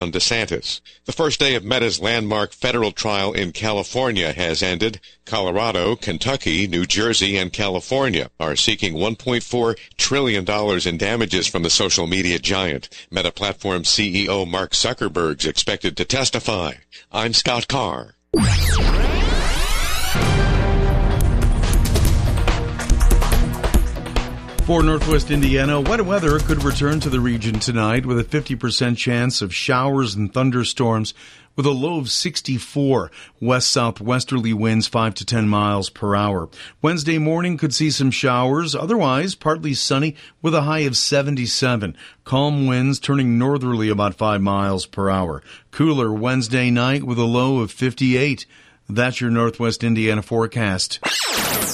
DeSantis. The first day of Meta's landmark federal trial in California has ended. Colorado, Kentucky, New Jersey, and California are seeking $1.4 trillion in damages from the social media giant. Meta Platform CEO Mark Zuckerberg is expected to testify. I'm Scott Carr. For Northwest Indiana, wet weather could return to the region tonight with a 50% chance of showers and thunderstorms with a low of 64. West-southwesterly winds 5 to 10 miles per hour. Wednesday morning could see some showers, otherwise partly sunny with a high of 77. Calm winds turning northerly about 5 miles per hour. Cooler Wednesday night with a low of 58. That's your Northwest Indiana forecast.